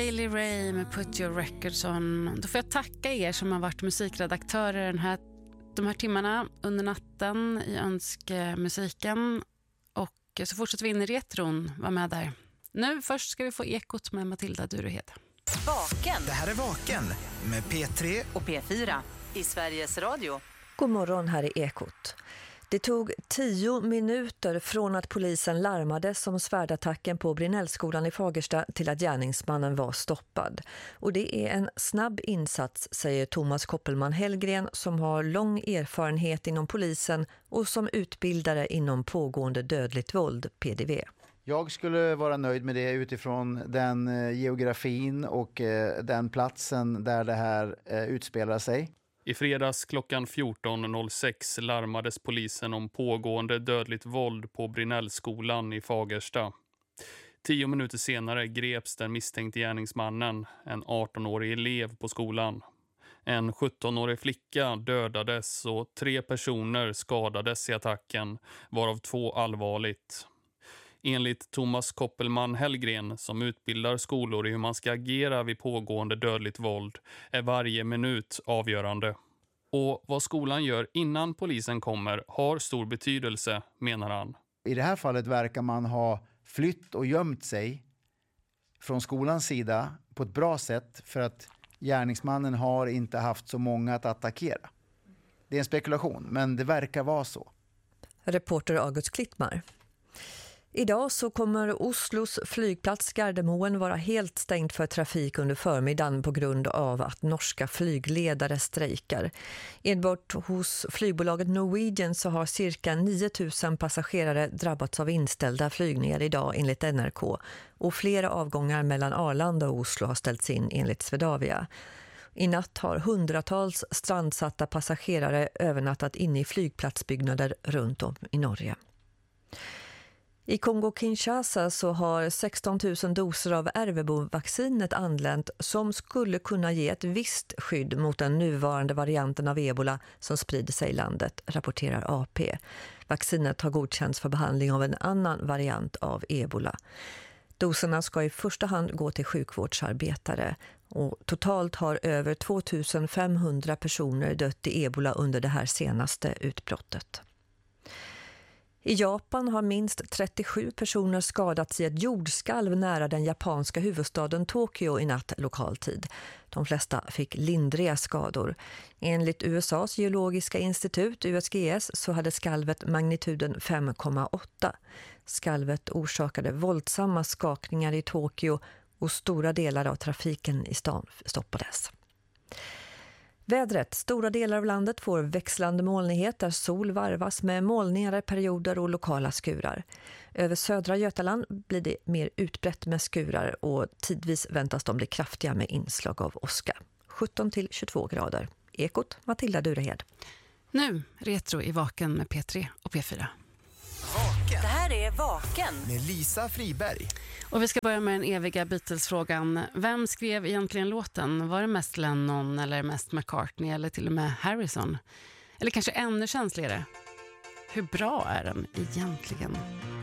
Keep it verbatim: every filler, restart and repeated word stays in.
Hailey Ray med Put Your Records On. Då får jag tacka er som har varit musikredaktörer den här, de här timmarna under natten i Önskemusiken. Och så fortsätter vi in i retron. Var med där. Nu först ska vi få Ekot med Matilda Duruhed. Vaken. Det här är Vaken med P tre och P fyra i Sveriges Radio. God morgon, här är Ekot. Det tog tio minuter från att polisen larmades om svärdattacken på Brinellskolan i Fagersta till att gärningsmannen var stoppad. Och det är en snabb insats, säger Thomas Koppelman Hellgren, som har lång erfarenhet inom polisen och som utbildare inom pågående dödligt våld, P D V. Jag skulle vara nöjd med det utifrån den geografin och den platsen där det här utspelar sig. I fredags klockan fjorton noll sex larmades polisen om pågående dödligt våld på Brinellskolan i Fagersta. Tio minuter senare greps den misstänkte gärningsmannen, en arton-årig elev på skolan. En sjutton-årig flicka dödades och tre personer skadades i attacken, varav två allvarligt. Enligt Thomas Koppelman Hellgren, som utbildar skolor i hur man ska agera vid pågående dödligt våld, är varje minut avgörande. Och vad skolan gör innan polisen kommer har stor betydelse, menar han. I det här fallet verkar man ha flytt och gömt sig från skolans sida på ett bra sätt för att gärningsmannen har inte haft så många att attackera. Det är en spekulation, men det verkar vara så. Reporter August Klittmar. Idag så kommer Oslos flygplats Gardermoen vara helt stängd för trafik under förmiddagen på grund av att norska flygledare strejkar. Enbart hos flygbolaget Norwegian så har cirka nio tusen passagerare drabbats av inställda flygningar idag enligt N R K. Och flera avgångar mellan Arlanda och Oslo har ställts in enligt Swedavia. I natt har hundratals strandsatta passagerare övernattat inne i flygplatsbyggnader runt om i Norge. I Kongo-Kinshasa så har sexton tusen doser av Ervebo-vaccinet anlänt som skulle kunna ge ett visst skydd mot den nuvarande varianten av ebola som sprider sig i landet, rapporterar A P. Vaccinet har godkänts för behandling av en annan variant av ebola. Doserna ska i första hand gå till sjukvårdsarbetare och totalt har över två tusen femhundra personer dött i ebola under det här senaste utbrottet. I Japan har minst trettiosju personer skadats i ett jordskalv nära den japanska huvudstaden Tokyo i natt lokaltid. De flesta fick lindriga skador. Enligt U S A:s geologiska institut, U S G S, så hade skalvet magnituden fem komma åtta. Skalvet orsakade våldsamma skakningar i Tokyo och stora delar av trafiken i stan stoppades. Vädret. Stora delar av landet får växlande molnighet där sol varvas med molnigare perioder och lokala skurar. Över södra Götaland blir det mer utbrett med skurar och tidvis väntas de bli kraftiga med inslag av åska. sjutton till tjugotvå grader. Ekot, Matilda Durehed. Nu retro i Vaken med P tre och P fyra. Vaken. Det här är Vaken med Lisa Friberg. Och vi ska börja med den eviga Beatles-frågan. Vem skrev egentligen låten? Var det mest Lennon eller mest McCartney eller till och med Harrison? Eller kanske ännu känsligare? Hur bra är den egentligen?